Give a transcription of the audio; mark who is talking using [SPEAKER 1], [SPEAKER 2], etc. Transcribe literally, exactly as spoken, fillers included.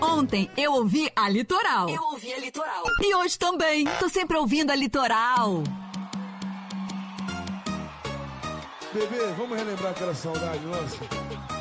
[SPEAKER 1] Ontem eu ouvi a Litoral.
[SPEAKER 2] Eu ouvi a Litoral.
[SPEAKER 1] E hoje também. Tô sempre ouvindo a Litoral.
[SPEAKER 3] Bebê, vamos relembrar aquela saudade nossa?